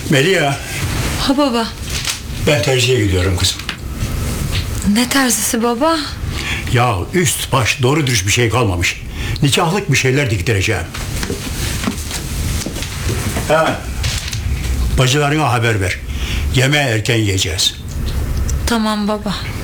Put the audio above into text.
Melia, Ha baba. ben terziye gidiyorum kızım. Ne terzisi baba? Ya üst baş doğru dürüst bir şey kalmamış. Nikahlık bir şeyler diktireceğim. Ha. Bacılarına haber ver. Yemeği erken yiyeceğiz. Tamam baba.